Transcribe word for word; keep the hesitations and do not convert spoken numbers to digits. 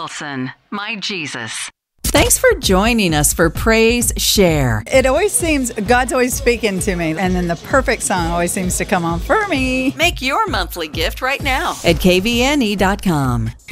Wilson, my Jesus. Thanks for joining us for Praise Share. It always seems, God's always speaking to me, and then the perfect song always seems to come on for me. Make your monthly gift right now at K V N E dot com.